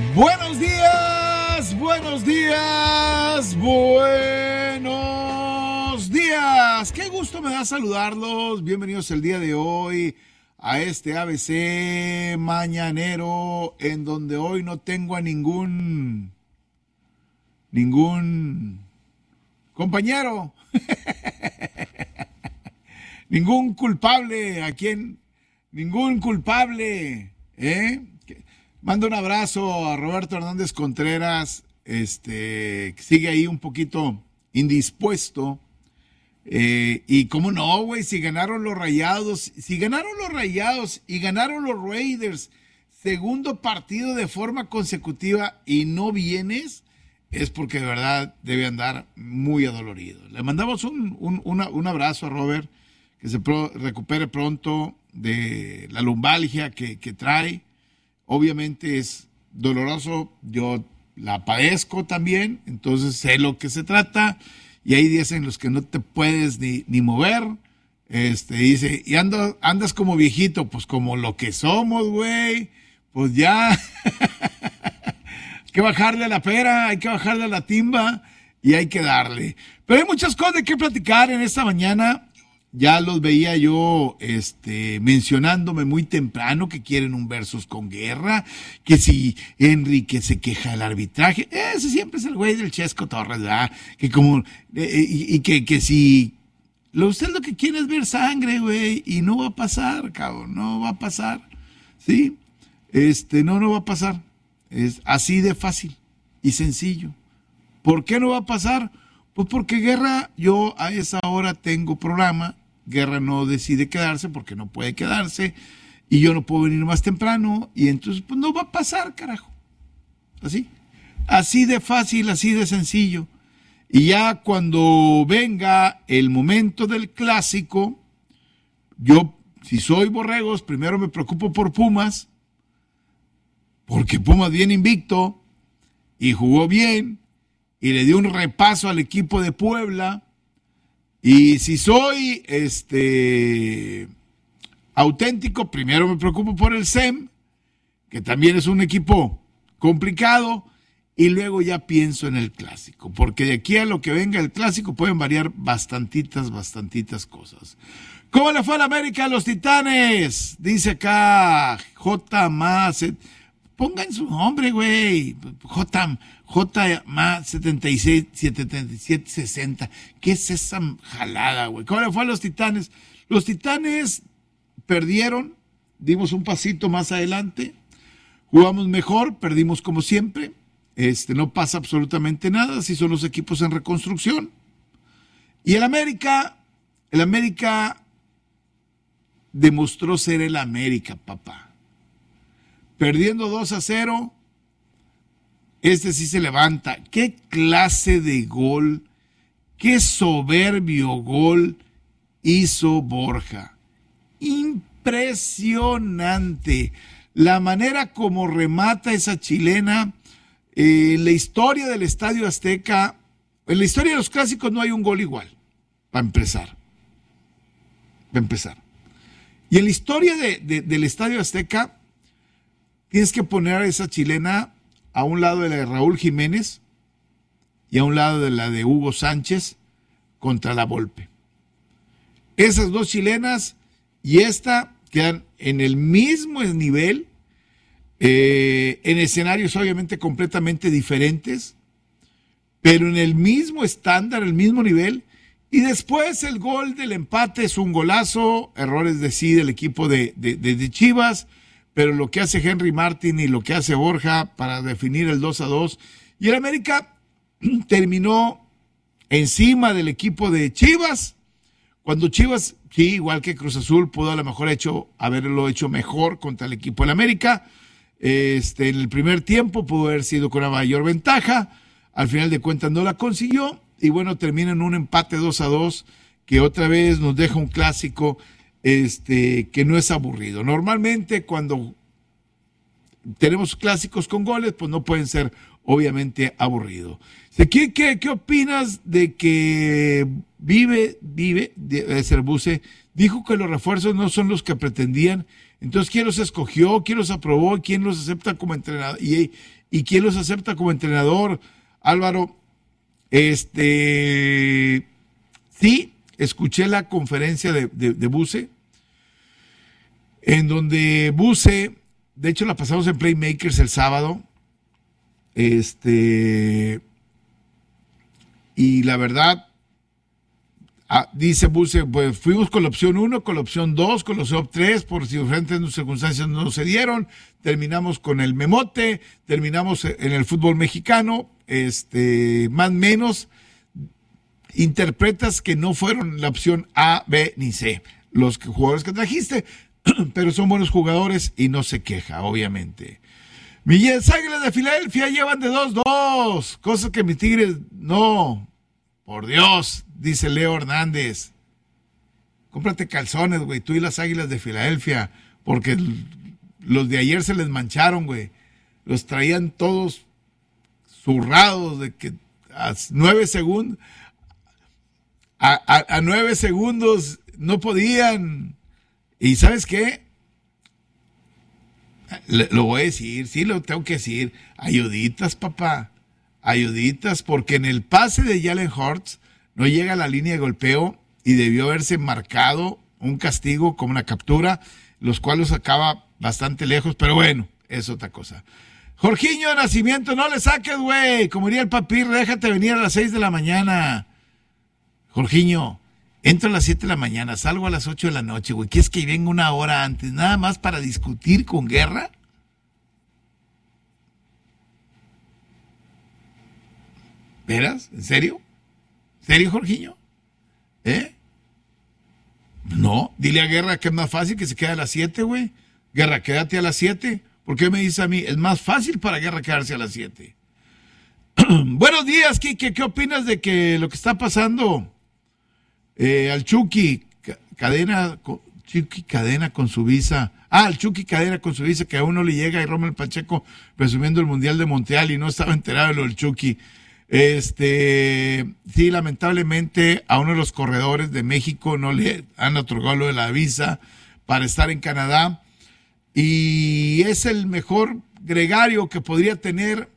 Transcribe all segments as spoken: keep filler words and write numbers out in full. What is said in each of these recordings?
Buenos días, buenos días, buenos días. Qué gusto me da saludarlos. Bienvenidos el día de hoy a este A B C mañanero, en donde hoy no tengo a ningún, ningún compañero, ningún culpable, a quien, ningún culpable, ¿eh? Mando un abrazo a Roberto Hernández Contreras, este, que sigue ahí un poquito indispuesto. Eh, y cómo no, güey, si ganaron los Rayados, si ganaron los Rayados y ganaron los Raiders, segundo partido de forma consecutiva y no vienes, es porque de verdad debe andar muy adolorido. Le mandamos un, un, una, un abrazo a Robert, que se pro, recupere pronto de la lumbalgia que, que trae. Obviamente es doloroso, yo la padezco también, entonces sé lo que se trata, y hay días en los que no te puedes ni, ni mover, este, dice, y ando, andas como viejito, pues como lo que somos, güey, pues ya, hay que bajarle a la pera, hay que bajarle a la timba, y hay que darle. Pero hay muchas cosas de qué platicar en esta mañana. Ya los veía yo este, mencionándome muy temprano que quieren un versus con Guerra, que si Enrique se queja del arbitraje, ese siempre es el güey del Chesco Torres, ¿verdad? Que como, eh, y, y que, que si, lo, usted lo que quiere es ver sangre, güey, y no va a pasar, cabrón, no va a pasar, ¿sí? Este, no, no va a pasar, es así de fácil y sencillo. ¿Por qué no va a pasar? Pues porque Guerra, yo a esa hora tengo programa, Guerra no decide quedarse porque no puede quedarse, y yo no puedo venir más temprano, y entonces pues no va a pasar, carajo. Así, así de fácil, así de sencillo. Y ya cuando venga el momento del clásico, yo, si soy Borregos, primero me preocupo por Pumas, porque Pumas viene invicto, y jugó bien, y le dio un repaso al equipo de Puebla. Y si soy este auténtico, primero me preocupo por el S E M, que también es un equipo complicado, y luego ya pienso en el clásico, porque de aquí a lo que venga el clásico pueden variar bastantitas, bastantitas cosas. ¿Cómo le fue a la América a los Titanes? Dice acá J más. Pongan su nombre, güey. J, J más setenta y seis, setenta y siete, sesenta. ¿Qué es esa jalada, güey? ¿Cómo le fue a los Titanes? Los Titanes perdieron, dimos un pasito más adelante, jugamos mejor, perdimos como siempre. Este, no pasa absolutamente nada, así son los equipos en reconstrucción. Y el América, el América demostró ser el América, papá. Perdiendo dos a cero, este sí se levanta. ¿Qué clase de gol, qué soberbio gol hizo Borja? Impresionante. La manera como remata esa chilena. Eh, en la historia del Estadio Azteca, en la historia de los clásicos no hay un gol igual, para empezar. Para empezar. Y en la historia de, de, del Estadio Azteca, tienes que poner a esa chilena a un lado de la de Raúl Jiménez y a un lado de la de Hugo Sánchez contra la Volpe. Esas dos chilenas y esta quedan en el mismo nivel, eh, en escenarios obviamente completamente diferentes, pero en el mismo estándar, el mismo nivel. Y después el gol del empate es un golazo, errores de sí del equipo de, de, de, de Chivas, pero lo que hace Henry Martin y lo que hace Borja para definir el dos a dos, y el América terminó encima del equipo de Chivas, cuando Chivas, sí, igual que Cruz Azul, pudo a lo mejor hecho, haberlo hecho mejor contra el equipo del América. Este, en el primer tiempo pudo haber sido con una mayor ventaja, al final de cuentas no la consiguió, y bueno, termina en un empate dos a dos, que otra vez nos deja un clásico este, que no es aburrido. Normalmente cuando tenemos clásicos con goles, pues no pueden ser obviamente aburridos. ¿Qué, qué, qué opinas de que Vive, Vive, debe ser Buse, dijo que los refuerzos no son los que pretendían? Entonces, ¿quién los escogió? ¿Quién los aprobó? ¿Quién los acepta como entrenador? ¿Y, y quién los acepta como entrenador? Álvaro, este, sí, escuché la conferencia de, de, de Buse, en donde Buse, de hecho la pasamos en Playmakers el sábado, este, y la verdad, ah, dice Buse, pues fuimos con la opción uno, con la opción dos, con la opción tres, por si diferentes circunstancias no se dieron, terminamos con el memote, terminamos en el fútbol mexicano, este, más o menos, interpretas que no fueron la opción A, B ni C, los jugadores que trajiste, pero son buenos jugadores y no se queja, obviamente. Mis Águilas de Filadelfia llevan de dos dos, cosas que mis Tigres no. Por Dios, dice Leo Hernández. Cómprate calzones, güey, tú y las Águilas de Filadelfia, porque los de ayer se les mancharon, güey. Los traían todos zurrados de que a nueve segundos, a, a, a nueve segundos no podían. ¿Y sabes qué? Le, lo voy a decir, sí lo tengo que decir. Ayuditas, papá. Ayuditas, porque en el pase de Jalen Hurts no llega a la línea de golpeo y debió haberse marcado un castigo como una captura, los cuales acaba bastante lejos, pero bueno, es otra cosa. Jorginho de Nacimiento, no le saques, güey. Como diría el papir, déjate venir a las seis de la mañana. Jorginho, entro a las siete de la mañana, salgo a las ocho de la noche, güey. ¿Quieres que venga una hora antes, nada más para discutir con Guerra? ¿Veras? ¿En serio? ¿En serio, Jorginho? ¿Eh? No, dile a Guerra que es más fácil que se quede a las siete, güey. Guerra, quédate a las siete. ¿Por qué me dice a mí? Es más fácil para Guerra quedarse a las siete. Buenos días, Quique. ¿Qué opinas de que lo que está pasando eh, al Chucky Cadena, Chucky Cadena con su visa? Ah, al Chucky Cadena con su visa, que a uno le llega y Rommel Pacheco presumiendo el Mundial de Montreal y no estaba enterado de lo del Chucky. Este, sí, lamentablemente a uno de los corredores de México no le han otorgado lo de la visa para estar en Canadá y es el mejor gregario que podría tener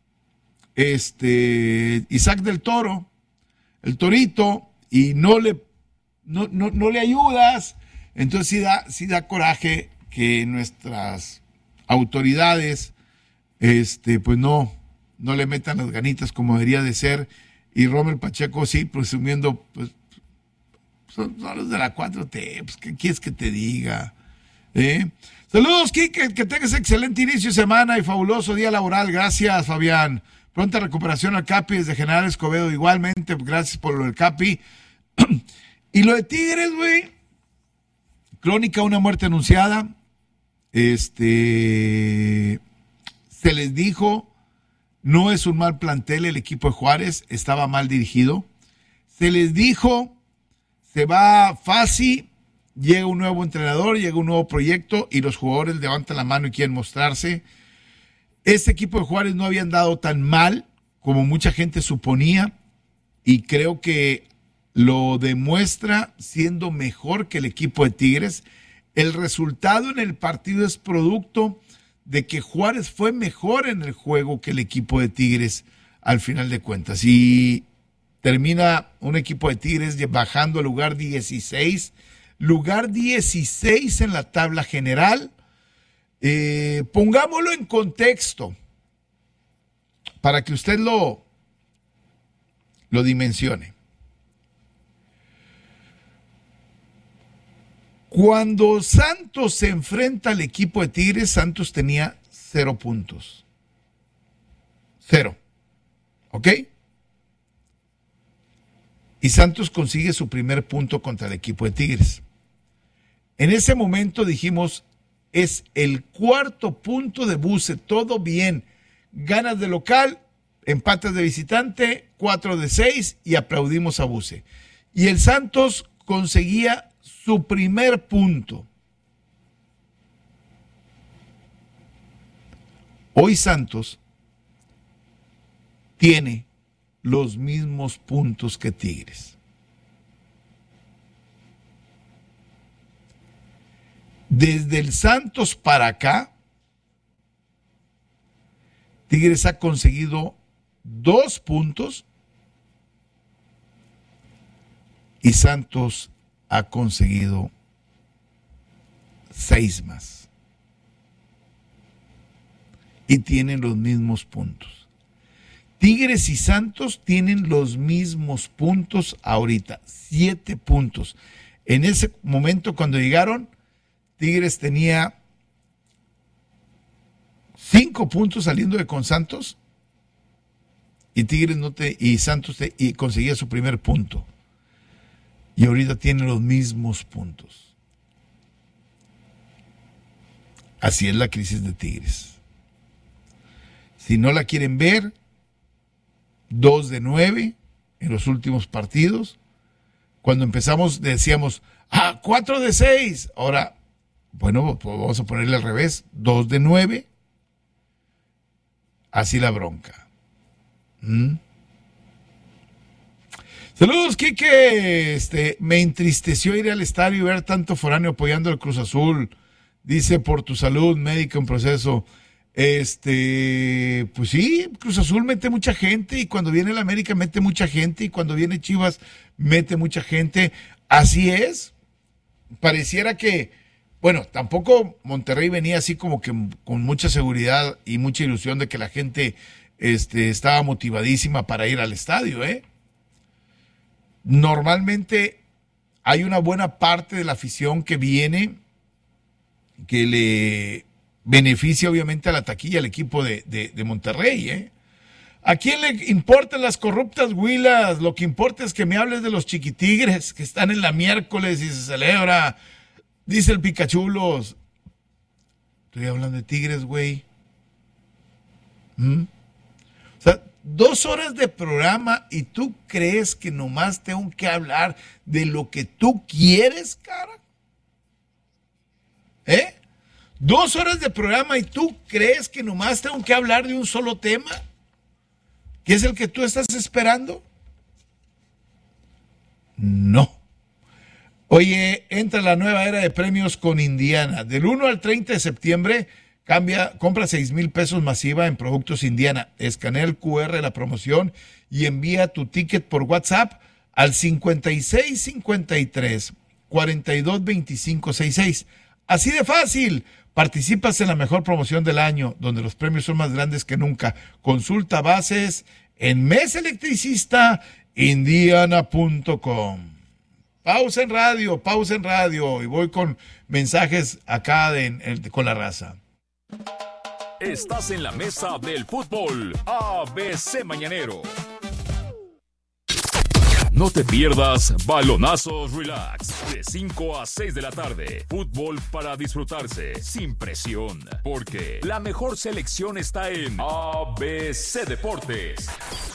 este Isaac del Toro, el Torito, y no le no, no, no le ayudas. Entonces sí da, sí da coraje que nuestras autoridades este pues no no le metan las ganitas como debería de ser, y Rommel Pacheco sí, presumiendo, pues, son, son los de la cuatro T, pues, ¿qué quieres que te diga? ¿Eh? Saludos, Kike, que tengas excelente inicio de semana y fabuloso día laboral, gracias, Fabián. Pronta recuperación al Capi desde General Escobedo, igualmente, gracias por lo del Capi. Y lo de Tigres, güey, crónica, una muerte anunciada, este, se les dijo... No es un mal plantel el equipo de Juárez, estaba mal dirigido. Se les dijo, se va fácil, llega un nuevo entrenador, llega un nuevo proyecto y los jugadores levantan la mano y quieren mostrarse. Este equipo de Juárez no había andado tan mal como mucha gente suponía y creo que lo demuestra siendo mejor que el equipo de Tigres. El resultado en el partido es producto de que Juárez fue mejor en el juego que el equipo de Tigres al final de cuentas. Y termina un equipo de Tigres bajando al lugar dieciséis, lugar dieciséis en la tabla general. Eh, pongámoslo en contexto para que usted lo, lo dimensione. Cuando Santos se enfrenta al equipo de Tigres, Santos tenía cero puntos. Cero. ¿Ok? Y Santos consigue su primer punto contra el equipo de Tigres. En ese momento dijimos, es el cuarto punto de Buse, todo bien. Ganas de local, empates de visitante, cuatro de seis y aplaudimos a Buse. Y el Santos conseguía su primer punto. Hoy Santos tiene los mismos puntos que Tigres. Desde el Santos para acá, Tigres ha conseguido dos puntos y Santos ha conseguido seis más. Y tienen los mismos puntos. Tigres y Santos tienen los mismos puntos ahorita, siete puntos. En ese momento cuando llegaron, Tigres tenía cinco puntos saliendo de con Santos y Tigres no te, y Santos te, y conseguía su primer punto. Y ahorita tienen los mismos puntos. Así es la crisis de Tigres. Si no la quieren ver, dos de nueve en los últimos partidos. Cuando empezamos decíamos, ah, cuatro de seis. Ahora, bueno, pues vamos a ponerle al revés, dos de nueve. Así la bronca. ¿Mm? Saludos, Quique. Este, me entristeció ir al estadio y ver tanto foráneo apoyando al Cruz Azul. Dice, por tu salud, médico en proceso. Este, pues sí, Cruz Azul mete mucha gente y cuando viene el América mete mucha gente y cuando viene Chivas mete mucha gente. Así es. Pareciera que, bueno, tampoco Monterrey venía así como que con mucha seguridad y mucha ilusión de que la gente este, estaba motivadísima para ir al estadio, ¿eh? Normalmente hay una buena parte de la afición que viene, que le beneficia obviamente a la taquilla al equipo de, de, de Monterrey, ¿eh? ¿A quién le importan las corruptas huilas? Lo que importa es que me hables de los chiquitigres que están en la miércoles y se celebra, dice el Picachulos. Estoy hablando de Tigres, güey. ¿Mm? O sea, dos horas de programa y tú crees que nomás tengo que hablar de lo que tú quieres, cara. ¿Eh? Dos horas de programa y tú crees que nomás tengo que hablar de un solo tema, que es el que tú estás esperando. No. Oye, entra la nueva era de premios con Indiana. Del uno al treinta de septiembre, cambia, compra seis mil pesos masiva en productos Indiana. Escanea el cu erre de la promoción y envía tu ticket por WhatsApp al cincuenta y seis cincuenta y tres, cuarenta y dos veinticinco sesenta y seis. Así de fácil. Participas en la mejor promoción del año, donde los premios son más grandes que nunca. Consulta bases en mesa electricista indiana punto com. Pausa en radio, pausa en radio. Y voy con mensajes acá de, de, con la raza. Estás en la mesa del fútbol A B C Mañanero. No te pierdas Balonazos Relax, de cinco a seis de la tarde. Fútbol para disfrutarse, sin presión, porque la mejor selección está en A B C Deportes.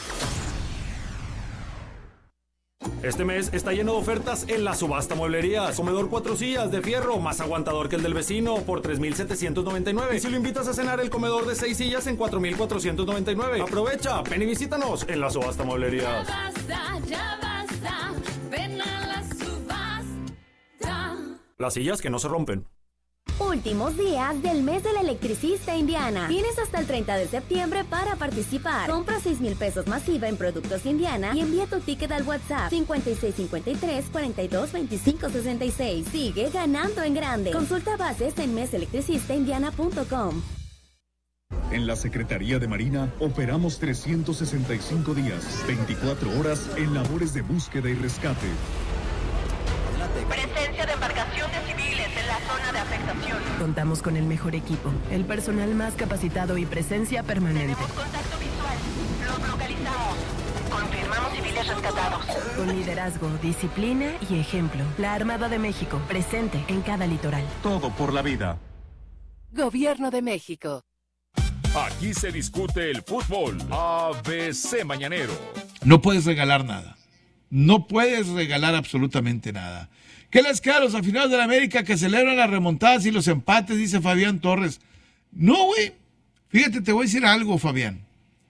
Este mes está lleno de ofertas en la subasta Mueblerías. Comedor cuatro sillas de fierro, más aguantador que el del vecino, por tres mil setecientos noventa y nueve. Y si lo invitas a cenar, el comedor de seis sillas en cuatro mil cuatrocientos noventa y nueve. Aprovecha, ven y visítanos en la subasta Mueblerías. Ya basta, ya basta, ven a la subasta. Las sillas que no se rompen. Últimos días del mes del electricista Indiana. Tienes hasta el treinta de septiembre para participar. Compra seis mil pesos masiva en productos Indiana y envía tu ticket al WhatsApp cincuenta y seis cincuenta y tres, cuarenta y dos veinticinco sesenta y seis. Sigue ganando en grande. Consulta bases en mesa electricista indiana punto com. En la Secretaría de Marina operamos trescientos sesenta y cinco días, veinticuatro horas en labores de búsqueda y rescate. Presencia de embarcaciones civiles en la zona de afectación. Contamos con el mejor equipo, el personal más capacitado y presencia permanente. Tenemos contacto visual. Los localizamos. Confirmamos civiles rescatados. Con liderazgo, disciplina y ejemplo. La Armada de México, presente en cada litoral. Todo por la vida. Gobierno de México. Aquí se discute el fútbol. A B C Mañanero. No puedes regalar nada. No puedes regalar absolutamente nada. ¿Qué les queda a los aficionados de la América que celebran las remontadas y los empates? Dice Fabián Torres. No, güey. Fíjate, te voy a decir algo, Fabián.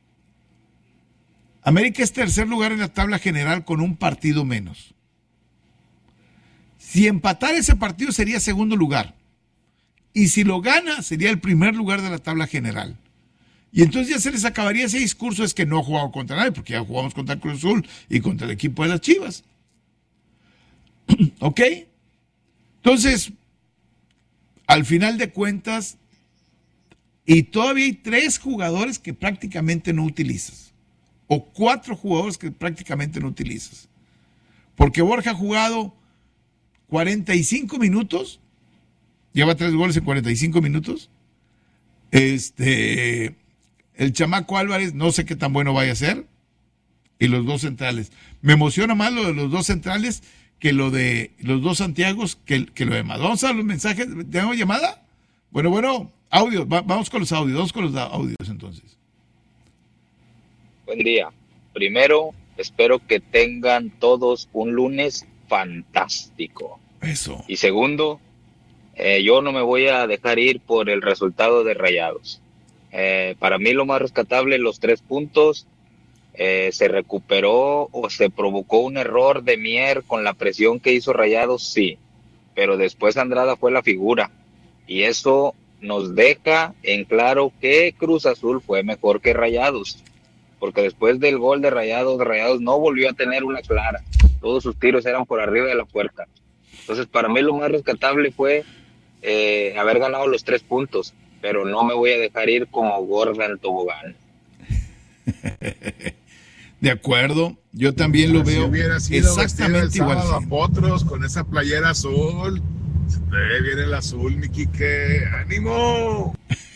América es tercer lugar en la tabla general con un partido menos. Si empatara ese partido sería segundo lugar. Y si lo gana, sería el primer lugar de la tabla general. Y entonces ya se les acabaría ese discurso, es que no ha jugado contra nadie, porque ya jugamos contra el Cruz Azul y contra el equipo de las Chivas. ¿Ok? Entonces, al final de cuentas, y todavía hay tres jugadores que prácticamente no utilizas. O cuatro jugadores que prácticamente no utilizas. Porque Borja ha jugado cuarenta y cinco minutos. Lleva tres goles en cuarenta y cinco minutos. Este, el chamaco Álvarez, no sé qué tan bueno vaya a ser. Y los dos centrales. Me emociona más lo de los dos centrales que lo de los dos Santiagos que, que lo demás. Vamos a los mensajes. ¿Tenemos llamada? Bueno, bueno, audio. Va, vamos con los audios. Vamos con los audios entonces. Buen día. Primero, espero que tengan todos un lunes fantástico. Eso. Y segundo, eh, yo no me voy a dejar ir por el resultado de Rayados. Eh, para mí lo más rescatable, los tres puntos, eh, se recuperó o se provocó un error de Mier con la presión que hizo Rayados, sí, pero después Andrada fue la figura y eso nos deja en claro que Cruz Azul fue mejor que Rayados, porque después del gol de Rayados, Rayados no volvió a tener una clara, todos sus tiros eran por arriba de la puerta. Entonces para mí lo más rescatable fue eh, haber ganado los tres puntos, pero no me voy a dejar ir como gorda en tobogán. De acuerdo, yo también lo Así veo hubiera sido exactamente igual. A Potros con esa playera azul. Se te ve bien el azul, mi Quique. ¡Ánimo!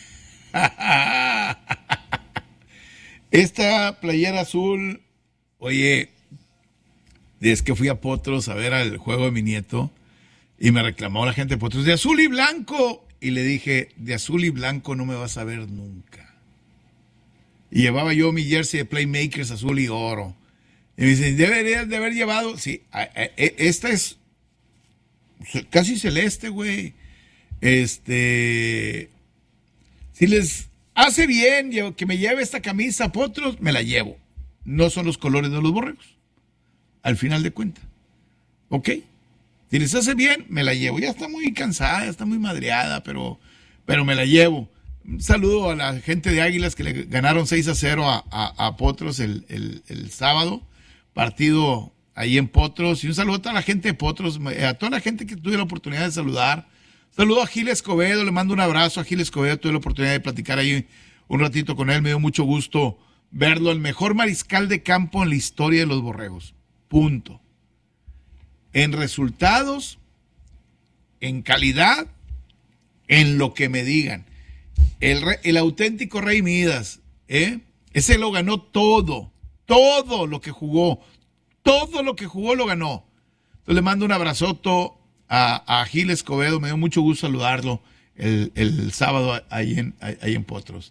Esta playera azul, oye, es que fui a Potros a ver al juego de mi nieto y me reclamó la gente de Potros, de azul y blanco. Y le dije, de azul y blanco no me vas a ver nunca. Y llevaba yo mi jersey de Playmakers azul y oro. Y me dicen, deberías de haber llevado, sí, esta es casi celeste, güey. Este, si les hace bien que me lleve esta camisa, Potros, me la llevo. No son los colores de los borregos, al final de cuentas. ¿Ok? Si les hace bien, me la llevo. Ya está muy cansada, ya está muy madreada, pero, pero me la llevo. Un saludo a la gente de Águilas que le ganaron seis a cero a, a, a Potros el, el, el sábado. Partido ahí en Potros. Y un saludo a toda la gente de Potros, a toda la gente que tuve la oportunidad de saludar. Saludo a Gil Escobedo, le mando un abrazo a Gil Escobedo. Tuve la oportunidad de platicar ahí un ratito con él. Me dio mucho gusto verlo. El mejor mariscal de campo en la historia de los Borregos. Punto. En resultados, en calidad, en lo que me digan. El, el auténtico Rey Midas, ¿eh? Ese lo ganó todo, todo lo que jugó, todo lo que jugó lo ganó. Entonces le mando un abrazoto a, a Gil Escobedo, me dio mucho gusto saludarlo el, el sábado ahí en, ahí en Potros.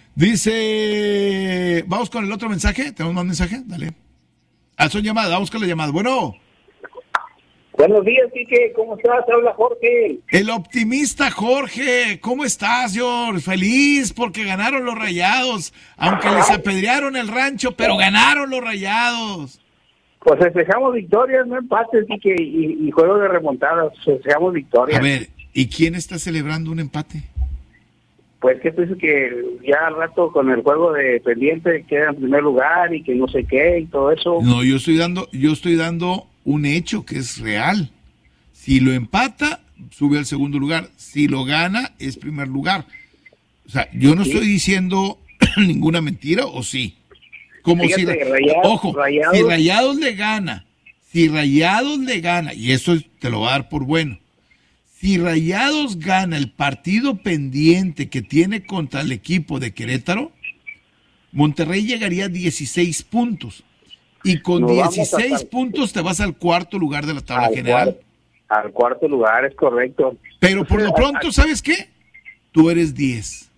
Dice, vamos con el otro mensaje, ¿tenemos más mensaje? Dale. Ah, son llamadas, vamos con la llamada. Bueno. Buenos días, Quique, ¿cómo estás? Habla Jorge. El optimista Jorge, ¿cómo estás, George? Feliz porque ganaron los Rayados, aunque les apedrearon el rancho, pero ganaron los Rayados. Pues festejamos victorias, no empates, Quique, y, y juegos de remontadas, festejamos victorias. A ver, ¿y quién está celebrando un empate? Pues que pienso que ya al rato con el juego de pendiente queda en primer lugar y que no sé qué y todo eso. No, yo estoy dando, yo estoy dando un hecho que es real. Si lo empata, sube al segundo lugar. Si lo gana, es primer lugar. O sea, yo no sí. estoy diciendo ninguna mentira, ¿o sí? Como Fíjate, si, Rayados, ojo, Rayados. si Rayados le gana, si Rayados le gana, y eso te lo va a dar por bueno, si Rayados gana el partido pendiente que tiene contra el equipo de Querétaro, Monterrey llegaría a dieciséis puntos. Y con Nos dieciséis hasta... puntos te vas al cuarto lugar de la tabla al general. Cuarto, al cuarto lugar, es correcto. Pero por lo pronto, ¿sabes qué? Tú eres diez.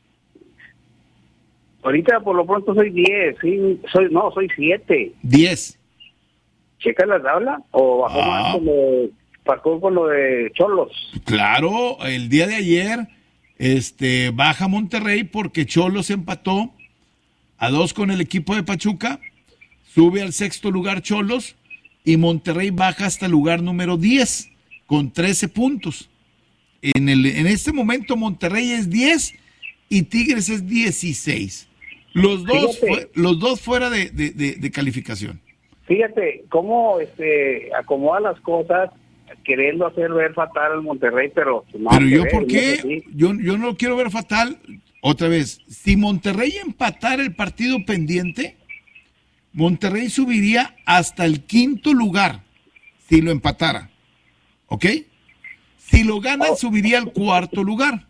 Ahorita por lo pronto soy diez, sí, soy, no, soy siete. diez. ¿Checa la tabla? ¿O bajó ah. más como, bajó con lo de Cholos? Claro, el día de ayer Este, baja Monterrey porque Cholos empató a dos con el equipo de Pachuca, sube al sexto lugar Cholos y Monterrey baja hasta el lugar número diez con trece puntos. En, el, en este momento Monterrey es diez y Tigres es dieciséis. Los dos, fue, los dos fuera de, de, de, de calificación. Fíjate cómo este, acomoda las cosas, queriendo hacer ver fatal al Monterrey, pero... No pero yo, ver, ¿por qué? No sé, yo, yo no lo quiero ver fatal. Otra vez, si Monterrey empatara el partido pendiente, Monterrey subiría hasta el quinto lugar, si lo empatara. ¿Ok? Si lo gana, oh. subiría al cuarto lugar.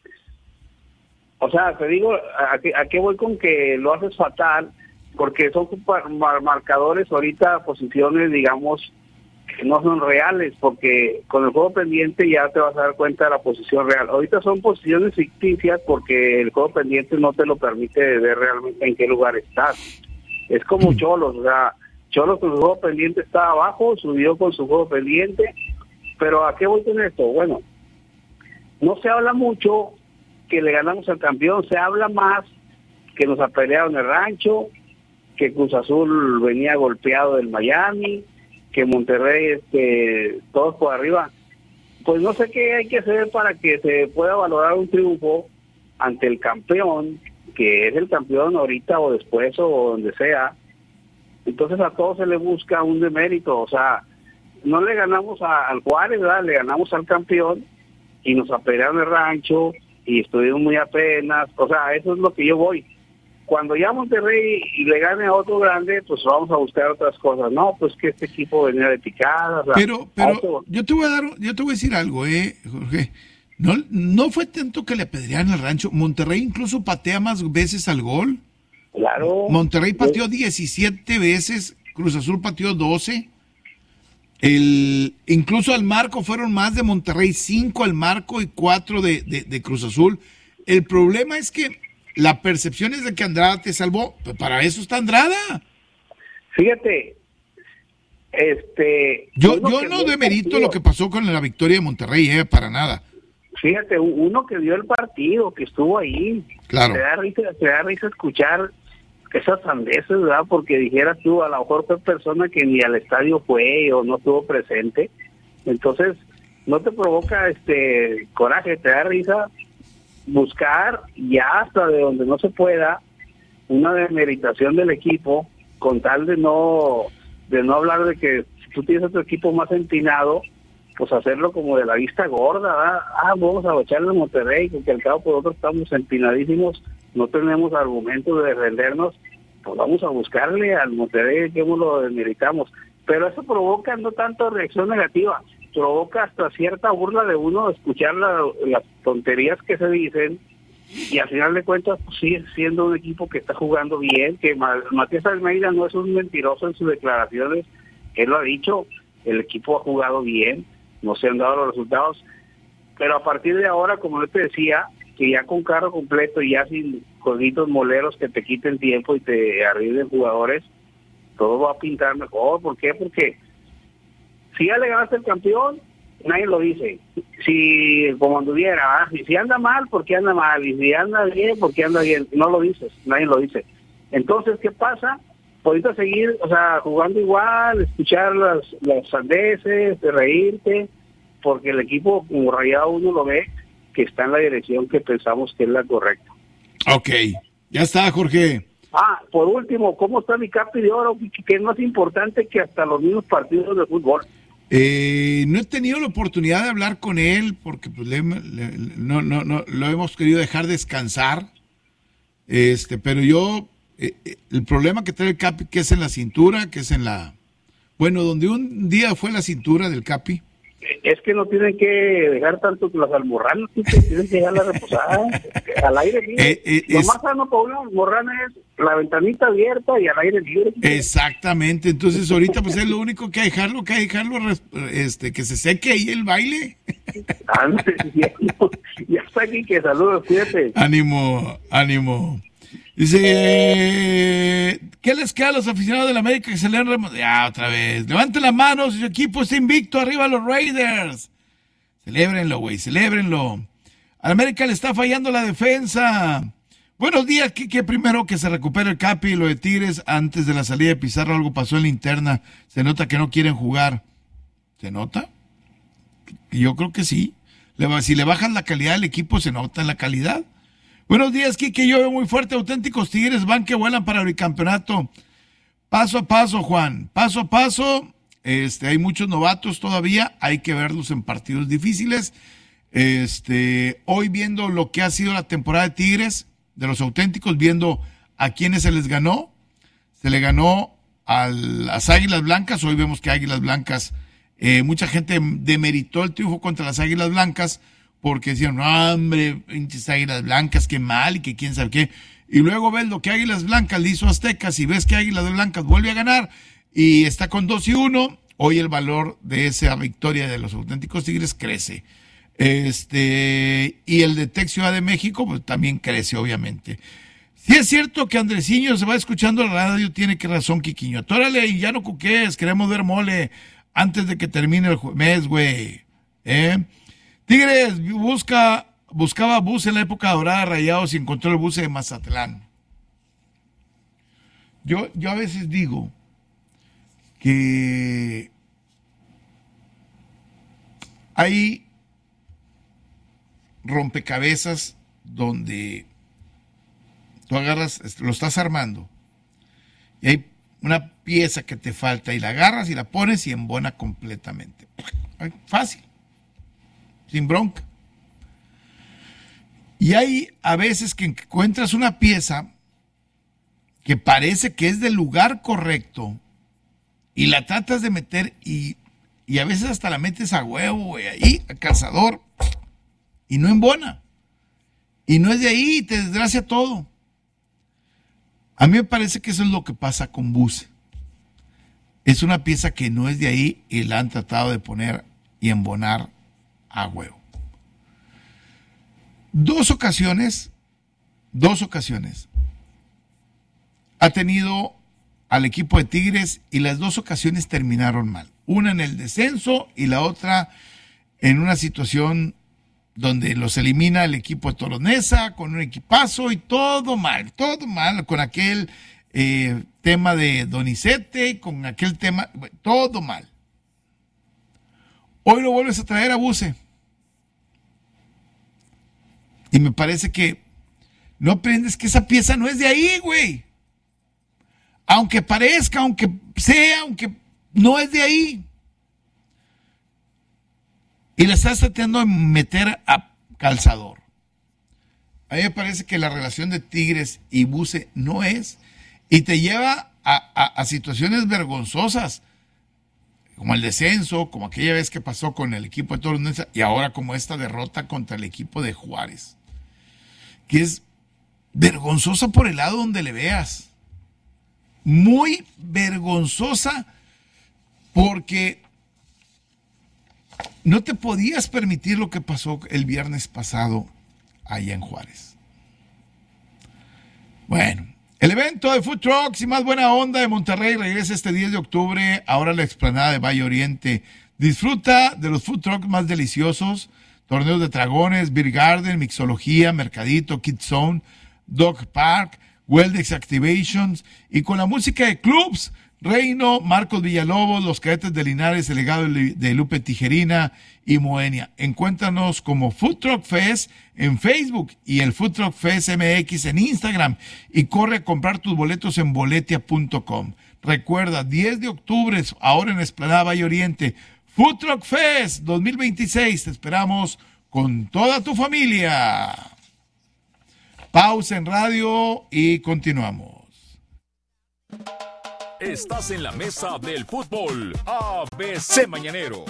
O sea, te digo, ¿a qué, a qué voy con que lo haces fatal? Porque son marcadores ahorita, posiciones, digamos, que no son reales, porque con el juego pendiente ya te vas a dar cuenta de la posición real. Ahorita son posiciones ficticias porque el juego pendiente no te lo permite ver realmente en qué lugar estás. Es como Cholos, o sea, Cholos con su juego pendiente está abajo, subió con su juego pendiente, pero ¿a qué voy con esto? Bueno, no se habla mucho que le ganamos al campeón, se habla más que nos apelearon el rancho, que Cruz Azul venía golpeado del Miami, que Monterrey, este, todos por arriba. Pues no sé qué hay que hacer para que se pueda valorar un triunfo ante el campeón, que es el campeón ahorita o después o donde sea. Entonces a todos se le busca un demérito, o sea, no le ganamos a, al Juárez, ¿verdad? Le ganamos al campeón y nos apelearon el rancho y estuvimos muy apenas, o sea, eso es lo que yo voy. Cuando ya Monterrey le gane a otro grande, pues vamos a buscar otras cosas. No, pues que este equipo venía de picada. O sea, pero, pero yo te voy a dar, yo te voy a decir algo, eh, Jorge. No, no fue tanto que le apedrearan el rancho. Monterrey incluso patea más veces al gol. Claro. Monterrey pateó diecisiete veces, Cruz Azul pateó doce. El, incluso al marco fueron más de Monterrey, cinco al marco y cuatro de, de, de Cruz Azul. El problema es que la percepción es de que Andrada te salvó. Para eso está Andrada. Fíjate, este... Yo, yo no demerito lo que pasó con la victoria de Monterrey, eh, para nada. Fíjate, uno que dio el partido, que estuvo ahí. Claro. Te da risa, te da risa escuchar esas sandeces, ¿verdad? Porque dijeras tú, a lo mejor fue persona que ni al estadio fue o no estuvo presente. Entonces, no te provoca este coraje, te da risa buscar ya hasta de donde no se pueda una demeritación del equipo con tal de no de no hablar de que si tú tienes otro equipo más empinado, pues hacerlo como de la vista gorda, ¿verdad? Ah, vamos a echarle a Monterrey, porque al cabo por otros estamos empinadísimos, no tenemos argumentos de defendernos, pues vamos a buscarle al Monterrey que lo demeritamos. Pero eso provoca no tanto reacción negativa, provoca hasta cierta burla de uno escuchar la, las tonterías que se dicen, y al final de cuentas pues, sigue siendo un equipo que está jugando bien, que Matías Almeida no es un mentiroso en sus declaraciones, él lo ha dicho, el equipo ha jugado bien, no se han dado los resultados, pero a partir de ahora, como yo te decía, que ya con carro completo y ya sin cositos moleros que te quiten tiempo y te arriben jugadores, todo va a pintar mejor. ¿Por qué? Porque si ya le ganaste el campeón, nadie lo dice. Si como anduviera, ¿eh? si anda mal, ¿por qué anda mal? Y si anda bien, ¿por qué anda bien? No lo dices, nadie lo dice. Entonces, ¿qué pasa? Ahorita seguir, o sea, jugando igual, escuchar las, las sandeces, de reírte, porque el equipo, como Rayado, uno lo ve que está en la dirección que pensamos que es la correcta. Ok, ya está, Jorge. Ah, por último, ¿cómo está mi Capi de Oro? Que es más importante que hasta los mismos partidos de fútbol. Eh, no he tenido la oportunidad de hablar con él porque pues, le, le, no, no, no, lo hemos querido dejar descansar. Este, pero yo, eh, el problema que trae el Capi, que es en la cintura, que es en la... Bueno, donde un día fue la cintura del Capi. Es que no tienen que dejar tanto las almorranas, tienen que dejarla reposada al aire libre. Eh, eh, Lo es... más sano para una almorrana es la ventanita abierta y al aire libre. Exactamente, entonces ahorita pues es lo único que hay que dejarlo, que hay que dejarlo este, que se seque ahí el baile. ya, ya está aquí, que saludos, cuídate. Ánimo, ánimo. Dice, ¿qué les queda a los aficionados de la América que se le han remontado? Ya, otra vez. Levanten las manos, su equipo está invicto, arriba los Raiders. Celébrenlo, güey, celébrenlo. Al América le está fallando la defensa. Buenos días, Quique. Primero que se recupere el Capi y lo de Tigres antes de la salida de Pizarro. Algo pasó en la interna. Se nota que no quieren jugar. ¿Se nota? Yo creo que sí. Si le bajan la calidad del equipo, se nota en la calidad. Buenos días, Quique. Yo veo muy fuerte. Auténticos Tigres van que vuelan para el bicampeonato. Paso a paso, Juan. Paso a paso. Este, hay muchos novatos todavía. Hay que verlos en partidos difíciles. Este, hoy viendo lo que ha sido la temporada de Tigres, de los auténticos, viendo a quienes se les ganó. Se le ganó a las Águilas Blancas. Hoy vemos que Águilas Blancas, eh, mucha gente demeritó el triunfo contra las Águilas Blancas porque decían, no, hombre, pinches Águilas Blancas, qué mal y que quién sabe qué. Y luego ves lo que Águilas Blancas le hizo a Aztecas y ves que Águilas Blancas vuelve a ganar y está con dos y uno. Hoy el valor de esa victoria de los auténticos Tigres crece. Este, y el de Tec Ciudad de México, pues también crece, obviamente. Si es cierto que Andresiño se va escuchando la radio, tiene que razón, Quiquiño. Tórale, y ya no cuques, queremos ver mole antes de que termine el mes, güey. ¿Eh? Tigres busca, buscaba bus en la época dorada de Rayados y encontró el bus de Mazatlán. Yo, yo a veces digo que hay rompecabezas donde tú agarras, lo estás armando y hay una pieza que te falta y la agarras y la pones y embona completamente. Fácil, sin bronca. Y hay a veces que encuentras una pieza que parece que es del lugar correcto y la tratas de meter y, y a veces hasta la metes a huevo, güey, ahí, a calzador, y no embona. Y no es de ahí, y te desgracia todo. A mí me parece que eso es lo que pasa con Buse. Es una pieza que no es de ahí y la han tratado de poner y embonar a huevo. Dos ocasiones, dos ocasiones, ha tenido al equipo de Tigres y las dos ocasiones terminaron mal. Una en el descenso y la otra en una situación donde los elimina el equipo de Toronesa con un equipazo y todo mal, todo mal, con aquel eh, tema de Donizete, con aquel tema, todo mal. Hoy lo vuelves a traer a Buse. Y me parece que no aprendes que esa pieza no es de ahí, güey. Aunque parezca, aunque sea, aunque no es de ahí. Y le estás tratando de meter a calzador. A mí me parece que la relación de Tigres y Buse no es. Y te lleva a, a, a situaciones vergonzosas. Como el descenso, como aquella vez que pasó con el equipo de Toronesa. Y ahora como esta derrota contra el equipo de Juárez. Que es vergonzosa por el lado donde le veas. Muy vergonzosa porque no te podías permitir lo que pasó el viernes pasado allá en Juárez. Bueno, el evento de Food Trucks y más buena onda de Monterrey regresa este diez de octubre, ahora a la explanada de Valle Oriente. Disfruta de los Food Trucks más deliciosos, torneos de dragones, Beer Garden, mixología, mercadito, Kids Zone, Dog Park, Weldex Activations y con la música de clubs, Reino, Marcos Villalobos, los Cadetes de Linares, el legado de Lupe Tijerina y Moenia. Encuéntranos como Food Truck Fest en Facebook y el Food Truck Fest M X en Instagram y corre a comprar tus boletos en boletia punto com. Recuerda, diez de octubre, ahora en Explanada Valle Oriente, Food Truck Fest dos mil veintiséis. Te esperamos con toda tu familia. Pausa en radio y continuamos. Estás en la mesa del fútbol A B C Mañanero.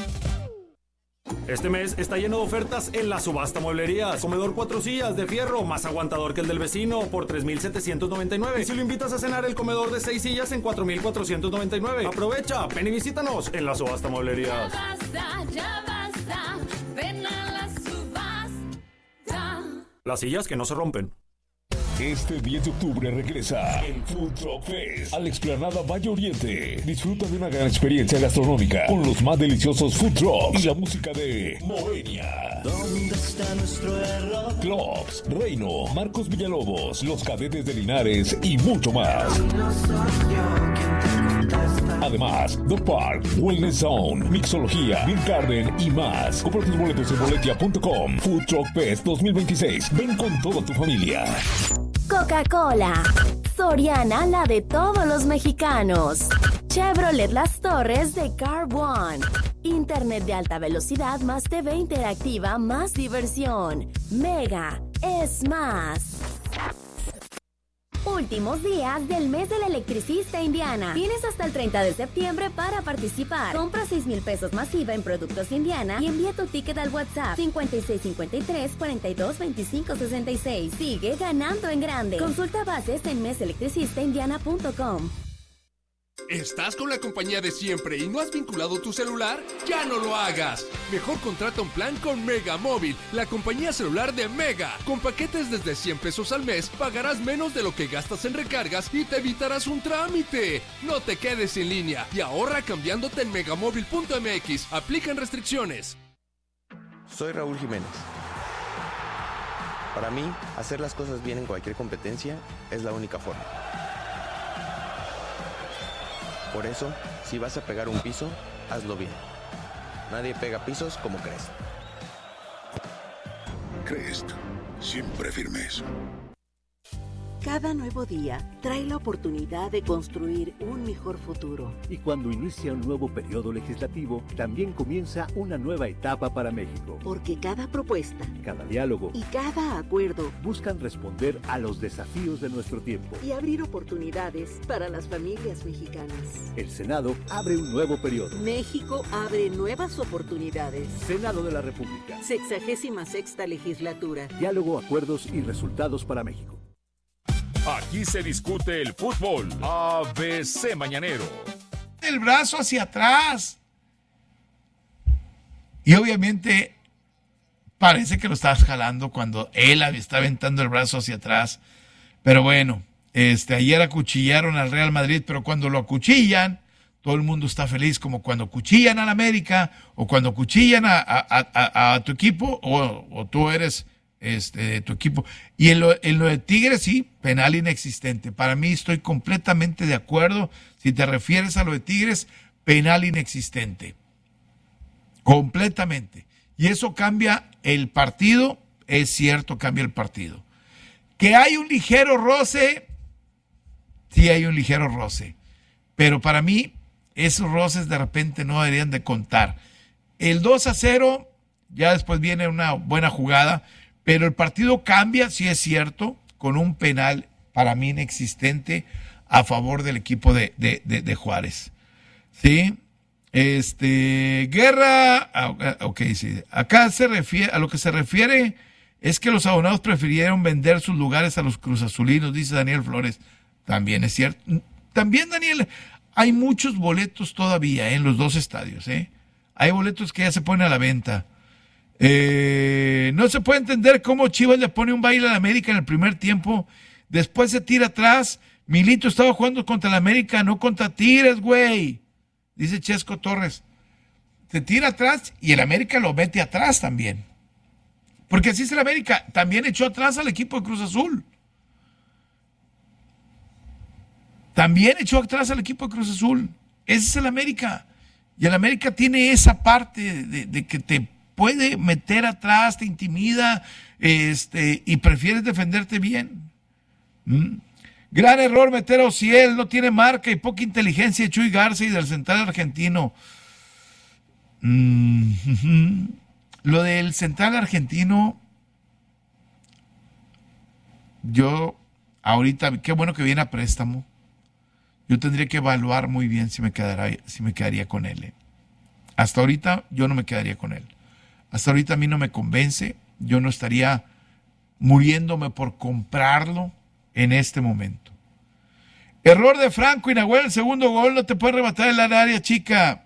Este mes está lleno de ofertas en la subasta mueblerías. Comedor cuatro sillas de fierro, más aguantador que el del vecino, por tres mil setecientos noventa y nueve. Y si lo invitas a cenar, el comedor de seis sillas en cuatro mil cuatrocientos noventa y nueve. Aprovecha, ven y visítanos en la subasta mueblerías. Ya basta, ya basta, ven a la subasta. Las sillas que no se rompen. Este diez de octubre regresa el Food Truck Fest a la explanada Valle Oriente. Disfruta de una gran experiencia gastronómica con los más deliciosos food trucks y la música de Moenia. ¿Dónde está nuestro error? Clubs, Reino, Marcos Villalobos, Los Cadetes de Linares y mucho más. No soy yo quien te contesta. Además, Dog Park, Wellness Zone, Mixología, Beer Garden y más. Compra tus boletos en boletia punto com. Food Truck Fest dos mil veintiséis. Ven con toda tu familia. Coca-Cola. Soriana, la de todos los mexicanos. Chevrolet Las Torres de Car One. Internet de alta velocidad más T V interactiva más diversión. Mega es más. Últimos días del mes del electricista Indiana. Tienes hasta el treinta de septiembre para participar. Compra seis mil pesos masiva en productos Indiana y envía tu ticket al WhatsApp cincuenta y seis cincuenta y tres cuarenta y dos veinticinco sesenta y seis. Sigue ganando en grande. Consulta bases en mes electricista indiana punto com. ¿Estás con la compañía de siempre y no has vinculado tu celular? ¡Ya no lo hagas! Mejor contrata un plan con Mega Móvil, la compañía celular de Mega. Con paquetes desde cien pesos al mes, pagarás menos de lo que gastas en recargas y te evitarás un trámite. No te quedes en línea y ahorra cambiándote en megamóvil punto m x. Aplican restricciones. Soy Raúl Jiménez. Para mí, hacer las cosas bien en cualquier competencia es la única forma. Por eso, si vas a pegar un piso, hazlo bien. Nadie pega pisos como Crest. Crest, siempre firmes. Cada nuevo día trae la oportunidad de construir un mejor futuro. Y cuando inicia un nuevo periodo legislativo, también comienza una nueva etapa para México. Porque cada propuesta, cada diálogo y cada acuerdo buscan responder a los desafíos de nuestro tiempo y abrir oportunidades para las familias mexicanas. El Senado abre un nuevo periodo. México abre nuevas oportunidades. Senado de la República. Sexagésima sexta legislatura. Diálogo, acuerdos y resultados para México. Aquí se discute el fútbol. A B C Mañanero. El brazo hacia atrás. Y obviamente parece que lo estabas jalando cuando él está aventando el brazo hacia atrás. Pero bueno, este, ayer acuchillaron al Real Madrid, pero cuando lo acuchillan, todo el mundo está feliz, como cuando acuchillan al América o cuando acuchillan a, a, a, a tu equipo o, o tú eres... Este, tu equipo. Y en lo, en lo de Tigres, sí, penal inexistente. Para mí estoy completamente de acuerdo. Si te refieres a lo de Tigres, penal inexistente. Completamente. Y eso cambia el partido, es cierto, cambia el partido. Que hay un ligero roce, sí hay un ligero roce. Pero para mí, esos roces de repente no deberían de contar. El dos a cero, ya después viene una buena jugada. Pero el partido cambia, sí es cierto, con un penal para mí inexistente a favor del equipo de, de, de, de Juárez. ¿Sí? Este, Guerra, ok, sí. Acá se refiere, a lo que se refiere es que los abonados prefirieron vender sus lugares a los cruzazulinos, dice Daniel Flores. También es cierto. También, Daniel, hay muchos boletos todavía, ¿eh? En los dos estadios, ¿eh? Hay boletos que ya se ponen a la venta. Eh, no se puede entender cómo Chivas le pone un baile a la América en el primer tiempo, después se tira atrás. Milito estaba jugando contra la América, no contra Tigres, güey, dice Chesco Torres. Se tira atrás y el América lo mete atrás también, porque así es el América. También echó atrás al equipo de Cruz Azul, también echó atrás al equipo de Cruz Azul. Ese es el América, y el América tiene esa parte de, de que te puede meter atrás, te intimida, este, y prefieres defenderte bien. ¿Mm? Gran error meter a Ociel, no tiene marca y poca inteligencia de Chuy Garza y del central argentino. Mm, uh-huh. Lo del central argentino, yo ahorita, qué bueno que viene a préstamo. Yo tendría que evaluar muy bien si me quedará, si me quedaría con él. ¿eh? Hasta ahorita yo no me quedaría con él. Hasta ahorita a mí no me convence. Yo no estaría muriéndome por comprarlo en este momento. Error de Franco y Nahuel, el segundo gol, no te puede rematar en la área chica.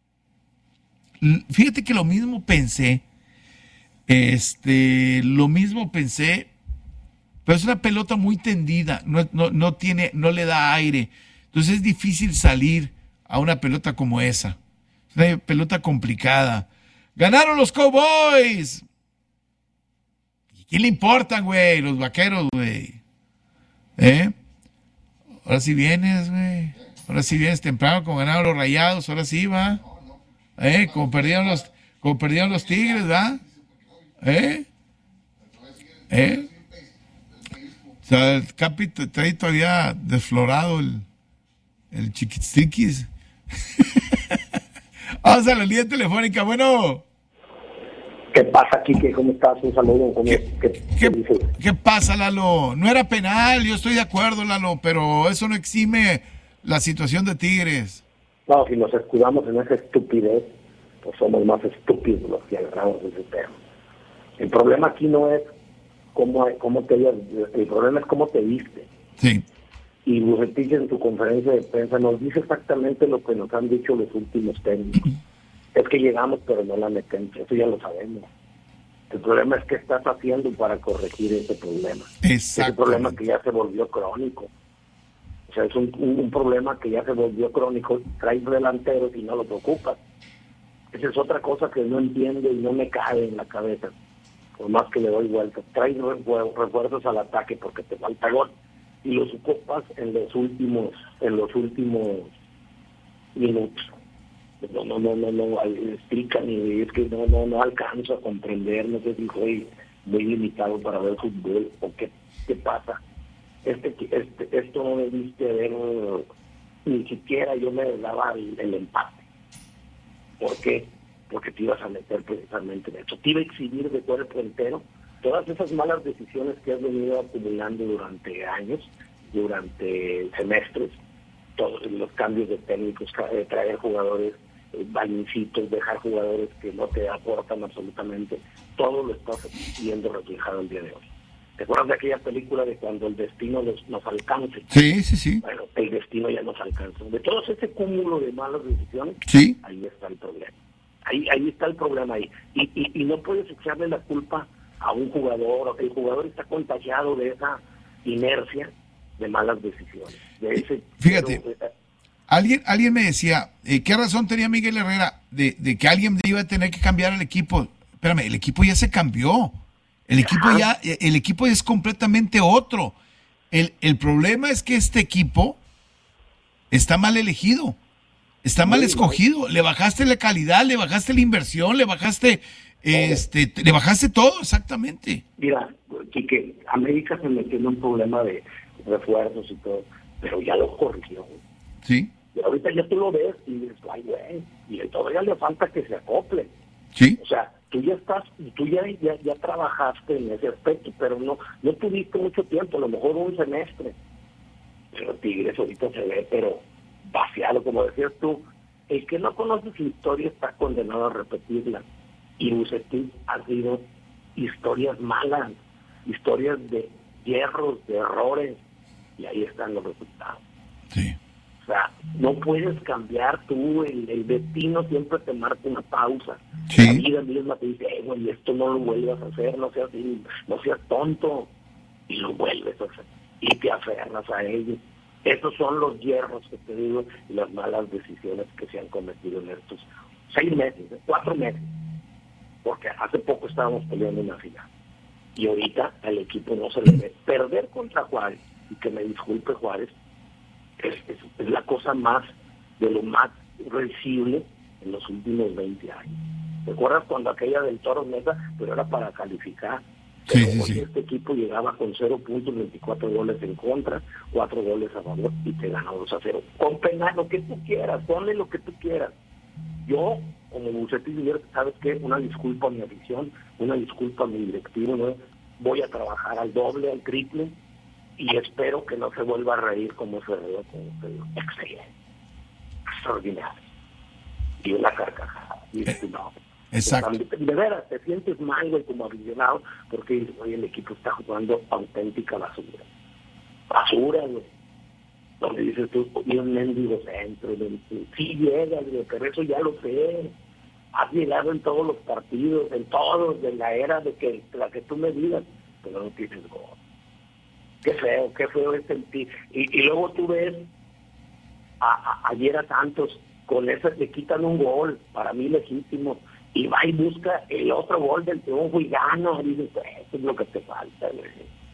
Fíjate que lo mismo pensé. Este, lo mismo pensé pero es una pelota muy tendida, no, no, no tiene, no le da aire. Entonces es difícil salir a una pelota como esa. Es una pelota complicada. ¡Ganaron los Cowboys! ¿Y quién le importan, güey? Los vaqueros, güey. ¿Eh? Ahora sí vienes, güey. Ahora sí vienes temprano, como ganaron los Rayados. Ahora sí, va. ¿Eh? Como perdieron los, como perdieron los Tigres, ¿va? ¿Eh? ¿Eh? O sea, el Capi trae todavía desflorado el, el chiquistiquis. Vamos a la línea telefónica. Bueno. ¿Qué pasa, Quique? ¿Cómo estás? Un saludo. ¿Cómo, ¿Qué, ¿qué, qué, ¿Qué pasa, Lalo? No era penal, yo estoy de acuerdo, Lalo, pero eso no exime la situación de Tigres. No, si nos escudamos en esa estupidez, pues somos más estúpidos los que agarramos ese tema. El problema aquí no es cómo, cómo te el problema es cómo te viste. Sí. Y Bucetich en tu conferencia de prensa nos dice exactamente lo que nos han dicho los últimos técnicos. Es que llegamos pero no la metemos, eso ya lo sabemos. El problema es qué estás haciendo para corregir ese problema. Ese problema que ya se volvió crónico. O sea, es un, un, un problema que ya se volvió crónico. Traes delanteros y no los ocupas. Esa es otra cosa que no entiendo y no me cabe en la cabeza. Por más que le doy vueltas. Traes refuerzos al ataque porque te falta gol. Y los ocupas en los últimos, en los últimos minutos. No, no, no, no, no, explican y es que no, no, no alcanzo a comprender, no sé si soy muy limitado para ver fútbol o qué, qué pasa. Este, este, esto no debiste ver, ni siquiera yo me daba el, el empate. ¿Por qué? Porque te ibas a meter precisamente en eso. Te iba a exhibir de cuerpo entero todas esas malas decisiones que has venido acumulando durante años, durante semestres, todos los cambios de técnicos, traer jugadores bañincitos, dejar jugadores que no te aportan absolutamente, todo lo estás viendo reflejado el día de hoy. ¿Te acuerdas de aquella película de cuando el destino los, nos alcance? Sí, sí, sí. Bueno, el destino ya nos alcanza. De todo ese cúmulo de malas decisiones, sí, ahí está el problema. Ahí, ahí está el problema ahí. Y, y, y no puedes echarle la culpa a un jugador, el jugador está contagiado de esa inercia de malas decisiones. De ese, Fíjate, pero, alguien alguien me decía, eh, ¿qué razón tenía Miguel Herrera de, de que alguien iba a tener que cambiar el equipo? Espérame, el equipo ya se cambió. El equipo ya, el equipo es completamente otro. El, el problema es que este equipo está mal elegido, está mal escogido. Le bajaste la calidad, le bajaste la inversión, le bajaste... Este, le bajaste todo, exactamente. Mira, Quique, América se metió en un problema de refuerzos y todo, pero ya lo corrigió. Sí. Y ahorita ya tú lo ves y dices, ay, güey, y todavía le falta que se acople. Sí. O sea, tú ya estás, tú ya, ya, ya trabajaste en ese aspecto, pero no, no tuviste mucho tiempo, a lo mejor un semestre. Pero Tigres ahorita se ve, pero vaciado, como decías tú. El que no conoce su historia está condenado a repetirla. Y Bucetich ha sido historias malas, historias de hierros, de errores, y ahí están los resultados. Sí. O sea, no puedes cambiar tú, el, el destino siempre te marca una pausa. Sí. La vida misma te dice, hey, güey, esto no lo vuelvas a hacer, no seas, no seas tonto, y lo vuelves a hacer, y te aferras a ello. Esos son los hierros que te digo, y las malas decisiones que se han cometido en estos seis meses, cuatro meses. Porque hace poco estábamos peleando una final. Y ahorita al equipo no se le ve. Perder contra Juárez, y que me disculpe Juárez, es, es, es la cosa más, de lo más risible en los últimos veinte años. ¿Te acuerdas cuando aquella del Toro Mesa, pero era para calificar? Sí, Pero sí, sí. este equipo llegaba con cero puntos, veinticuatro goles en contra, cuatro goles a favor, y te ganó dos a cero. Con penal, lo que tú quieras, ponle lo que tú quieras. Yo, como Bucetich, ¿sabes qué? Una disculpa a mi afición, una disculpa a mi directivo, ¿no? Voy a trabajar al doble, al triple, y espero que no se vuelva a reír como se reía con usted. Excelente, extraordinario. Y una carcajada. Y dices, no. Exacto. De veras, te sientes mal, güey, como aficionado, porque dices, oye, el equipo está jugando auténtica basura. Basura, güey. Donde dices tú, y un mendigo centro, de, sí llegas, güey, pero eso ya lo sé. Has llegado en todos los partidos, en todos, de la era de que la que tú me digas, pero no tienes gol. Qué feo, qué feo es sentir. Y, y luego tú ves a, a, ayer a Santos, con eso le quitan un gol, para mí legítimo, y va y busca el otro gol del triunfo y gana. Y dices, eso es lo que te falta, güey.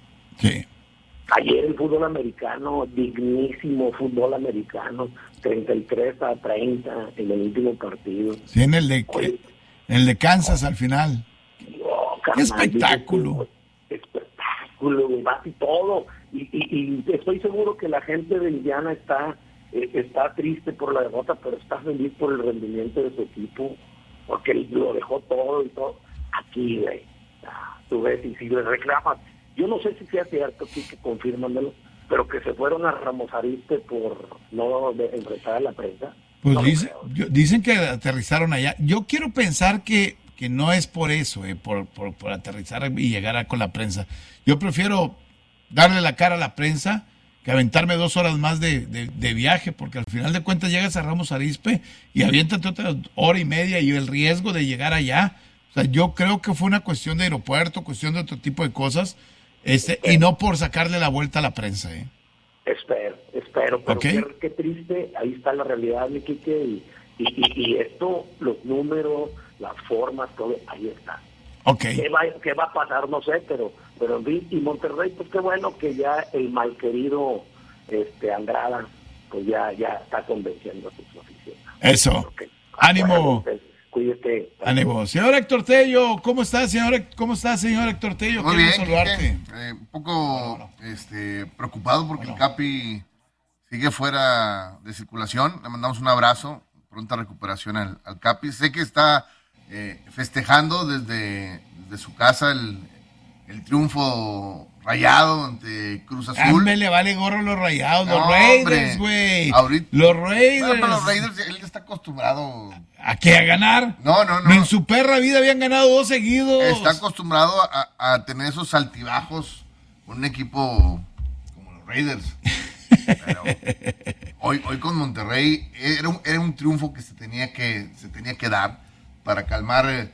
Sí. Ayer el fútbol americano, dignísimo fútbol americano, treinta y tres a treinta en el último partido. Sí, en el de, Oye, en el de Kansas al final. oh, ¡Qué carnal, espectáculo! dices, espectáculo, güey, vas y todo. Y, y, y estoy seguro que la gente de Indiana está, eh, está triste por la derrota, pero está feliz por el rendimiento de su equipo, porque lo dejó todo y todo. Aquí, güey, ah, tú ves, y si le reclamas, yo no sé si sea cierto, sí, que confírmamelo, pero que se fueron a Ramos Arizpe por no de- enfrentar a la prensa. Pues No lo dice- creo. yo- dicen que aterrizaron allá. Yo quiero pensar que, que no es por eso, eh, por, por, por aterrizar y llegar a- con la prensa. Yo prefiero darle la cara a la prensa que aventarme dos horas más de, de, de viaje, porque al final de cuentas llegas a Ramos Arizpe y aviéntate otra hora y media y el riesgo de llegar allá. O sea, yo creo que fue una cuestión de aeropuerto, cuestión de otro tipo de cosas, este, y no por sacarle la vuelta a la prensa, ¿eh? Espero, espero, pero Ok. qué, qué triste, ahí está la realidad, mi Quique, y, y, y, y esto, los números, las formas, todo, ahí está. Ok. ¿Qué va, qué va a pasar? No sé, pero, pero en fin, y Monterrey, pues qué bueno que ya el malquerido este, Andrada, pues ya, ya está convenciendo a sus aficionados. Eso. Ánimo. Bueno, cuídate. Ánimo. Señor Héctor Tello, ¿cómo está, señor? ¿Cómo está, señor Héctor Tello? Muy Qué bien, gusto saludarte. Quique. Eh, un poco este, preocupado porque el Capi sigue fuera de circulación. Le mandamos un abrazo, pronta recuperación al, al Capi. Sé que está eh, festejando desde, desde su casa el, el triunfo rayado ante Cruz Azul. Hombre, le vale gorro los Rayados, los No, Raiders, hombre. güey. Ahorita- Los Raiders. Bueno, pero los Raiders, él ya está acostumbrado. ¿A qué? ¿A ganar? No, no, no. En su perra vida habían ganado dos seguidos. Está acostumbrado a, a tener esos altibajos con un equipo como los Raiders. Pero hoy, hoy con Monterrey era un, era un triunfo que se tenía que, se tenía que dar para calmar eh,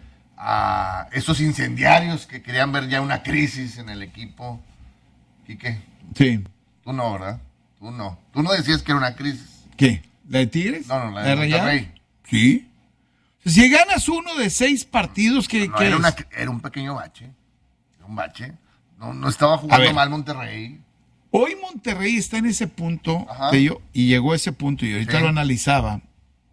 a esos incendiarios que querían ver ya una crisis en el equipo. ¿Quique? Sí. Tú no, ¿verdad? Tú no. Tú no decías que era una crisis. ¿Qué? ¿La de Tigres? No, no, la de Rayados? Monterrey. Sí. Si ganas uno de seis partidos, ¿qué, No, qué era, es? una- era un pequeño bache. Era un bache. No, no estaba A jugando ver. mal Monterrey. Hoy Monterrey está en ese punto, Ajá. Tello, y llegó a ese punto, y ahorita Sí. lo analizaba,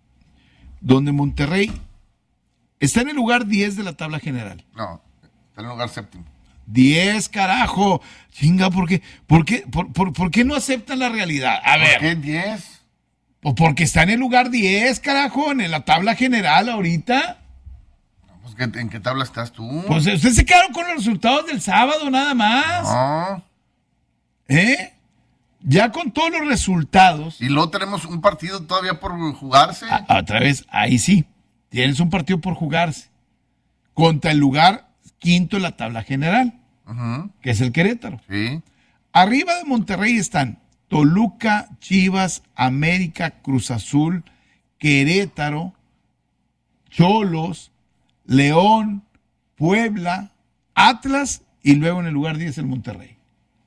donde Monterrey está en el lugar diez de la tabla general. No, está en el lugar séptimo. diez, carajo. Chinga, ¿por qué, por qué, por, por- por qué no aceptan la realidad? A ver. ¿Por qué diez? Pues porque está en el lugar diez, carajo, en la tabla general ahorita. Pues, ¿qué- ¿En qué tabla estás tú? Pues ustedes se quedaron con los resultados del sábado nada más. No. ¿Eh? Ya con todos los resultados. Y luego tenemos un partido todavía por jugarse. A, otra vez, ahí sí. Tienes un partido por jugarse. Contra el lugar quinto en la tabla general, Ujú. que es el Querétaro. Sí. Arriba de Monterrey están Toluca, Chivas, América, Cruz Azul, Querétaro, Cholos, León, Puebla, Atlas y luego en el lugar diez el Monterrey.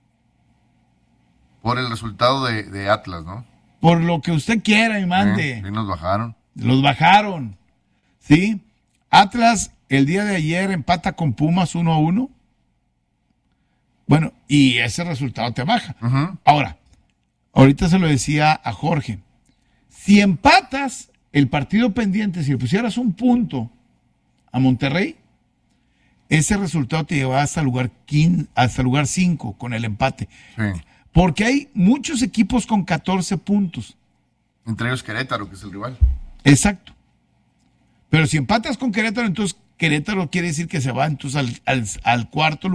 Por el resultado de, de Atlas, ¿no? Por lo que usted quiera y mande. Sí, sí nos bajaron. Los bajaron. ¿Sí? Atlas el día de ayer empata con Pumas uno a uno. Bueno, y ese resultado te baja. Ujú. Ahora, ahorita se lo decía a Jorge. Si empatas el partido pendiente, si le pusieras un punto a Monterrey, ese resultado te lleva hasta el lugar quince, hasta el lugar cinco con el empate. Sí. Porque hay muchos equipos con catorce puntos. Entre ellos Querétaro, que es el rival. Exacto. Pero si empatas con Querétaro, entonces Querétaro quiere decir que se va entonces al, al, al cuarto lugar.